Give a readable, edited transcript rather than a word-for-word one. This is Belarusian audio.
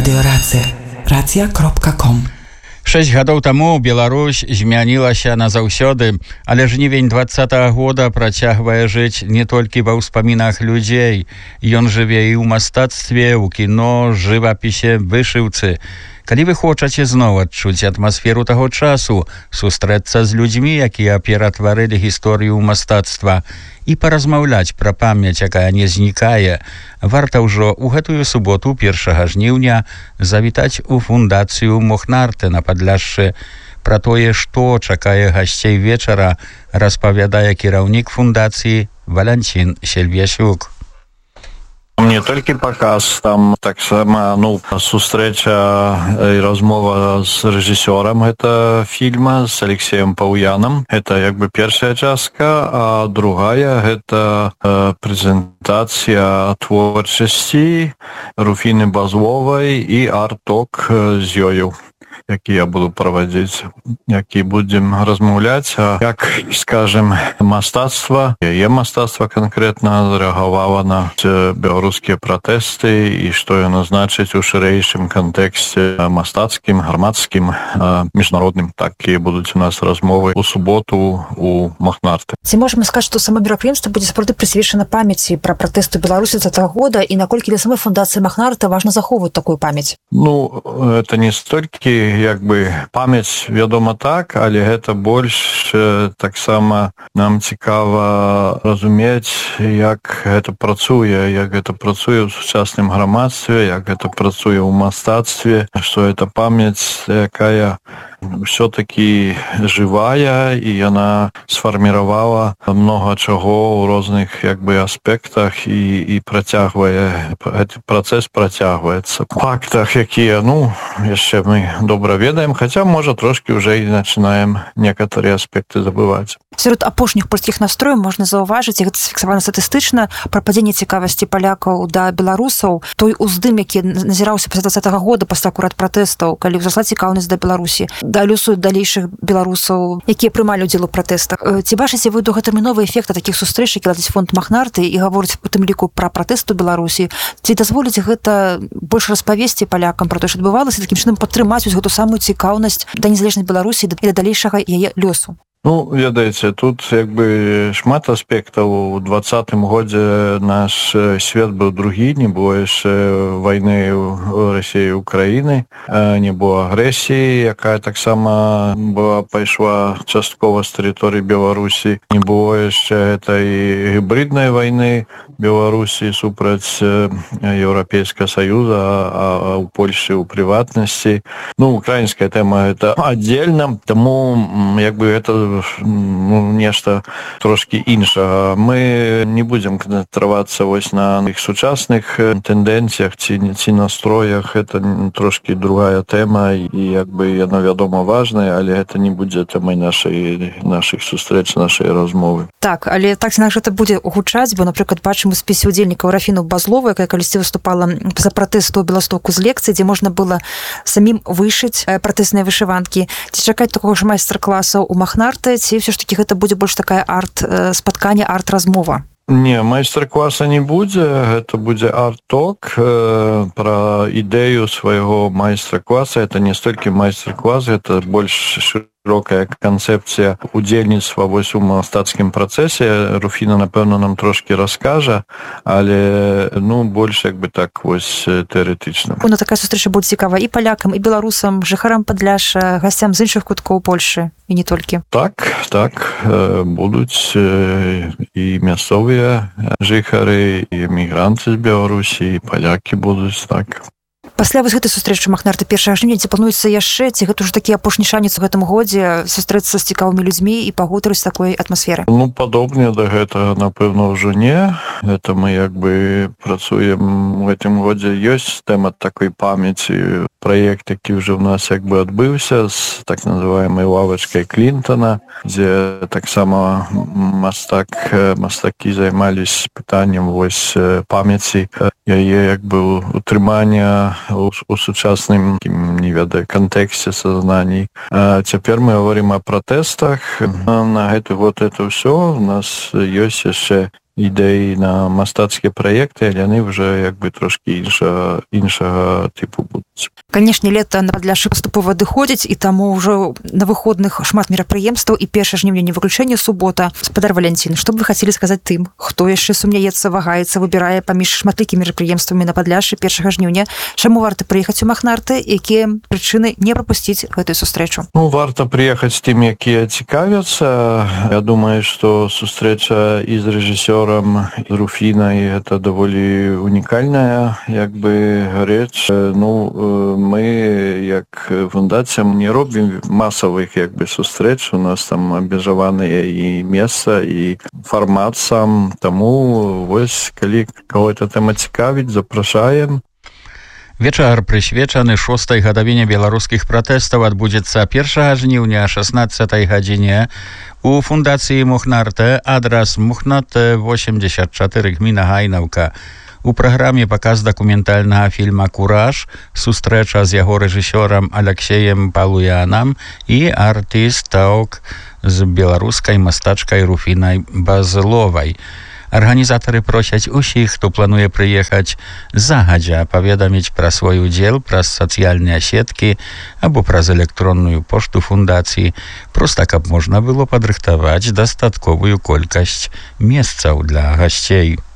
Радыёрацыя. Рацыя.ком. 6 гадоў таму Беларусь змянілася назаўсёды, але жнівень 20-го года працягвае жыць не толькі ва ўспамінах людзей. Ён жыве і ў мастацтве, у кіно, жывапісе, вышыўцы. Калі вы хочаце зноў адчуць атмасферу таго часу, сустрэцца з людзьмі, якія ператварылі гісторыю мастацтва, і паразмаўляць пра памяць, якая не знікае, варта ўжо ў гэтую суботу 1 жніўня завітаць у фундацыю Мохнарте на Падляшшы. Пра тое, што чакае гасцей вечара, распавядае кіраўнік фундацыі Валянцін Сельвясюк. Не толькі паказ, там таксама сустрэча і размова з рэжысёрам гэта фільма, з Алексеем Паўянам. Гэта як бы першая частка, а другая гэта прэзентацыя творчасці Руфіны Базловай і арт-ток з ёю, які я буду праводзіць, які будзем размаўляць, як, скажем, мастацтва, яе мастацтва канкрэтна рэагавала на беларускія пратэсты і што яно значыць у шырэйшым кантэксце мастацкім, грамадскім, міжнародным. Такія будуць у нас размовы у суботу у Мохнарте. Ці можам сказаць, што само мерапрыемства будзе сапраўды прысвечана памяці пра пратэсты Беларусі 20-го года і наколькі для самой фундацыі Мохнарте важна захоўваць такую памяць? Это не столькі як бы памяць, вядома, так, але гэта больш таксама нам цікава разумець, як гэта працуе ў сучасным грамадстве, як гэта працуе ў мастацтве, што гэта памяць, якая ўсё-такі жывая, і яна сфарміравала многа чаго ў розных як бы аспектах і працягвае, гэты працэс працягваецца. В фактах, якія, яшчэ мы добра ведаем, хаця, можа, трошкі ўжо і начинаем некаторыя аспекты забываць. Сярод апошніх польскіх настрояў можна заўважыць, і гэта зафіксавана статыстычна, пра падзенне цікавасці палякаў да беларусаў, той уздым, які назіраўся пасля 20-го года пасля акурат пратэстаў, калі ўзрасла цікаўнасць да Беларусі, да лёсу далейшых беларусаў, якія прымалі ўдзел у пратэстах. Ці бачыце вы доўгатэрміновыя эфекты такіх сустрэч, які ладзіць фонд Мохнарте і гаворыць у тым ліку пра пратэст у Беларусі? Ці дазволіць гэта больш распавесці палякам пра тое, што адбывалася, такім чынам падтрымаць гэту самую цікаўнасць да незалежнай Беларусі і да далейшага яе лёсу? Ведаеце, тут як бы шмат аспектаў. У 20-м годзе наш свет быў другі, не было яшчэ вайны ў Расіі і Украіны, не было агрэсіі, якая таксама пайшла часткова з тэрыторыі Беларусі, не было яшчэ гэтай гібриднай вайны Беларусі супраць Еўрапейскага Саюза, а ў Польшы ў прыватнасці. Украінская тэма гэта аддзельна, таму як бы гэта нешта трошкі іншага. Мы не будзем канцэнтравацца вось на іх сучасных тэндэнцыях ці настроях. Гэта трошкі другая тэма, і як бы яна, вядома, важная, але гэта не будзе тэмай нашых сустрэч, нашай размовы. Так, але так ці інакш гэта будзе гучаць, бо, напрыклад, бачым у спісе удзельнікаў Руфіну Базлову, якая калісьці выступала за пратэсту ў Беластоку з лекцыі, дзе можна было самім вышыць пратэсныя вышыванкі. Ці чакаць такога ж майстар-класа ў Мохнарте, ці ўсё ж такі гэта будзе больш такая спатканне, арт-размова? Не, майстар-класа не будзе, гэта будзе арт-ток пра ідэю свайго майстар-класа. Это не столькі майстар-клас, гэта больш шырокая канцэпцыя удзельніцтва вось у мастацкім працэсе. Руфіна, напэўна, нам трошкі раскажа, але больш як бы так вось тэарэтычна. Такая сустрэча будзе цікава і палякам, і беларусам, жыхарам Падляшша, гасцям з іншых куткоў Польшы, і не толькі. Так, будуць і мясцовыя жыхары, і эмігранты з Беларусі, і палякі будуць, так. Пасля вось гэтай сустрэчы Мохнарте 1 жніўня, ці плануецца яшчэ, ці гэта ўжо такі апошні шанец у гэтым годзе сустрэцца з цікавымі людзьмі і пагутарыць такой атмасферы? Падобне да гэтага, напэўна, ўжо не. Гэта мы як бы працуем у гэтым годзе. Ёсць тэма такой памяці. Праект, які ўжо ў нас як бы адбыўся з так называемай лавачкай Клінтона, дзе таксама мастакі займаліся пытаннем вось памяці, яе як бы утрымання у сучасным, не ведаю, кантэксце сазнаний. Цяпер мы говорим о пратэстах. На гэты год это ўсё. У нас ёсць яшчэ ідеі на мастацкія праекты, але яны ўжо як бы трошкі іншага тыпу будуць. Канешне, лета на Падляшшы паступова адыходзіць, і таму ўжо на выходных шмат мерапрыемстваў, і 1 жніўня не выключэнне, субота. Спадар Валянцін, што б вы хацелі сказаць тым, хто яшчэ сумняецца, вагаецца, выбірае паміж шматлікімі мерапрыемствамі на Падляшшы 1 жніўня? Чаму варта прыехаць у Махнарты? Якія прычыны не прапусціць гэтую сустрэчу? Ну, варта прыехаць з тым, якія цікавяцца. Я думаю, што сустрэча і з рэжысёрам, і з Руфінай гэта даволі унікальная як бы рэч. Ну, мы як фундацыя не робім масавых як бы сустрэч, у нас там абмежаваныя і месца, і фармат сам, таму вось калі каго-то тэма цікавіць, запрашаем. Вечар прысвечаны 6-й гадавіне беларускіх пратэстаў адбудзецца 1 жніўня о 16-й гадзіне у фундацыі Мухнарте, адрас Мухнарте 84, гміна Гайнаўка. У праграме паказ дакументальнага фільма «Кураж», сустрэча з яго рэжысёрам Алексеем Палуянам і артыст-ток з беларускай мастачкай Руфінай Базловай. Арганізатары просяць усіх, хто плануе прыехаць, загадзя паведаміць пра свой удзел праз сацыяльныя сеткі або праз электронную пошту фундацыі, проста каб можна было падрыхтаваць дастатковую колькасць месцаў для гасцей.